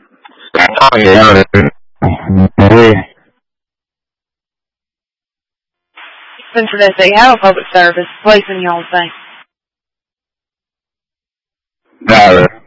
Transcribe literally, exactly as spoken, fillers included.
Oh, yeah. Central Tennessee, how a public service, placing you on thing. Got it.